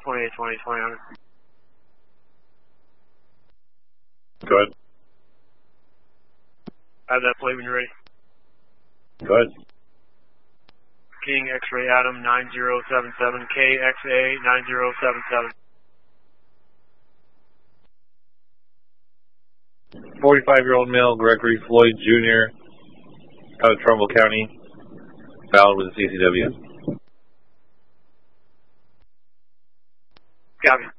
2820, 2000. Go ahead. I have that plate when you're ready. Go ahead. King X-ray Adam 9077, KXA 9077. 45-year-old male, Gregory Floyd Jr., out of Trumbull County, valid with the CCW. Copy.